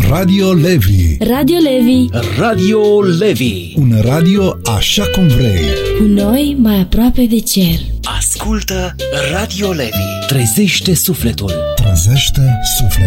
Radio Levi. Radio Levi. Radio Levi. Un radio așa cum vrei. Cu noi mai aproape de cer. Ascultă Radio Levi. Trezește sufletul. Trezește sufletul.